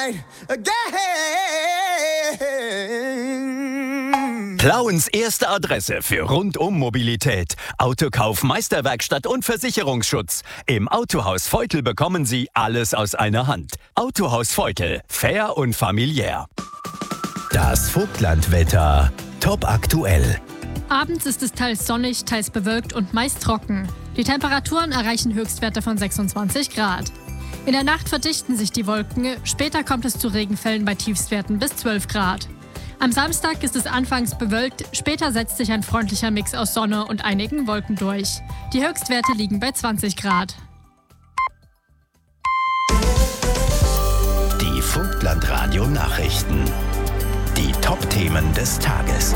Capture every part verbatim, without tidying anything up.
right again. Plauens erste Adresse für Rundum-Mobilität, Autokauf, Meisterwerkstatt und Versicherungsschutz. Im Autohaus Feutel bekommen Sie alles aus einer Hand. Autohaus Feutel, fair und familiär. Das Vogtlandwetter, top aktuell. Abends ist es teils sonnig, teils bewölkt und meist trocken. Die Temperaturen erreichen Höchstwerte von sechsundzwanzig Grad. In der Nacht verdichten sich die Wolken, später kommt es zu Regenfällen bei Tiefstwerten bis zwölf Grad. Am Samstag ist es anfangs bewölkt, später setzt sich ein freundlicher Mix aus Sonne und einigen Wolken durch. Die Höchstwerte liegen bei zwanzig Grad. Die Vogtlandradio-Nachrichten. Die Top-Themen des Tages.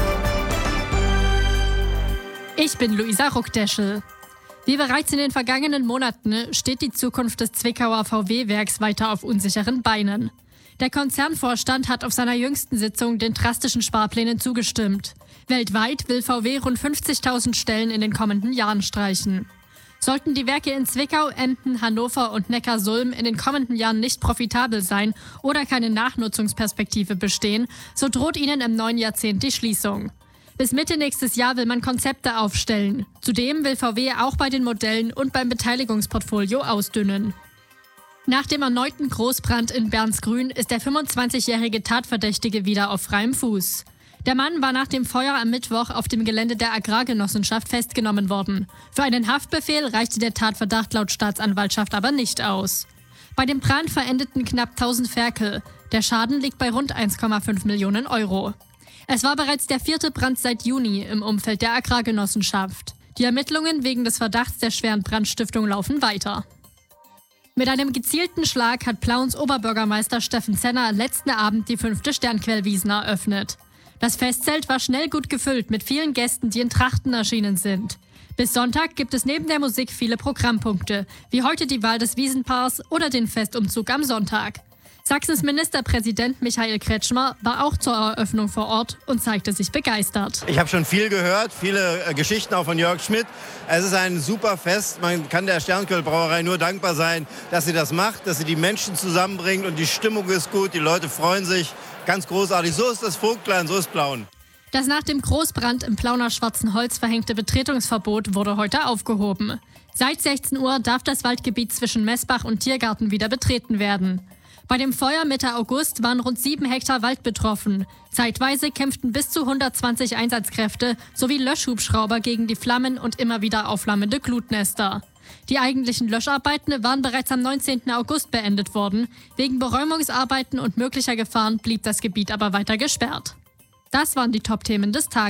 Ich bin Luisa Ruckdeschel. Wie bereits in den vergangenen Monaten steht die Zukunft des Zwickauer V W-Werks weiter auf unsicheren Beinen. Der Konzernvorstand hat auf seiner jüngsten Sitzung den drastischen Sparplänen zugestimmt. Weltweit will V W rund fünfzigtausend Stellen in den kommenden Jahren streichen. Sollten die Werke in Zwickau, Emden, Hannover und Neckarsulm in den kommenden Jahren nicht profitabel sein oder keine Nachnutzungsperspektive bestehen, so droht ihnen im neuen Jahrzehnt die Schließung. Bis Mitte nächstes Jahr will man Konzepte aufstellen. Zudem will V W auch bei den Modellen und beim Beteiligungsportfolio ausdünnen. Nach dem erneuten Großbrand in Bernsgrün ist der fünfundzwanzigjährige Tatverdächtige wieder auf freiem Fuß. Der Mann war nach dem Feuer am Mittwoch auf dem Gelände der Agrargenossenschaft festgenommen worden. Für einen Haftbefehl reichte der Tatverdacht laut Staatsanwaltschaft aber nicht aus. Bei dem Brand verendeten knapp tausend Ferkel. Der Schaden liegt bei rund eins Komma fünf Millionen Euro. Es war bereits der vierte Brand seit Juni im Umfeld der Agrargenossenschaft. Die Ermittlungen wegen des Verdachts der schweren Brandstiftung laufen weiter. Mit einem gezielten Schlag hat Plauens Oberbürgermeister Steffen Zenner letzten Abend die fünfte Sternquellwiesn eröffnet. Das Festzelt war schnell gut gefüllt mit vielen Gästen, die in Trachten erschienen sind. Bis Sonntag gibt es neben der Musik viele Programmpunkte, wie heute die Wahl des Wiesenpaars oder den Festumzug am Sonntag. Sachsens Ministerpräsident Michael Kretschmer war auch zur Eröffnung vor Ort und zeigte sich begeistert. Ich habe schon viel gehört, viele äh, Geschichten auch von Jörg Schmidt. Es ist ein super Fest. Man kann der Sternquell-Brauerei nur dankbar sein, dass sie das macht, dass sie die Menschen zusammenbringt und die Stimmung ist gut, die Leute freuen sich. Ganz großartig. So ist das Vogtland, so ist Plauen. Das nach dem Großbrand im Plauner Schwarzen Holz verhängte Betretungsverbot wurde heute aufgehoben. Seit sechzehn Uhr darf das Waldgebiet zwischen Messbach und Tiergarten wieder betreten werden. Bei dem Feuer Mitte August waren rund sieben Hektar Wald betroffen. Zeitweise kämpften bis zu hundertzwanzig Einsatzkräfte sowie Löschhubschrauber gegen die Flammen und immer wieder aufflammende Glutnester. Die eigentlichen Löscharbeiten waren bereits am neunzehnten August beendet worden. Wegen Beräumungsarbeiten und möglicher Gefahren blieb das Gebiet aber weiter gesperrt. Das waren die Top-Themen des Tages.